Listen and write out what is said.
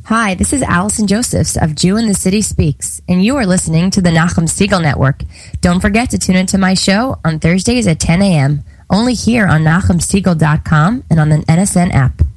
Hi, this is Allison Josephs of Jew in the City Speaks, and you are listening to the Nachum Segal Network. Don't forget to tune into my show on Thursdays at 10 a.m., only here on NachumSegal.com and on the NSN app.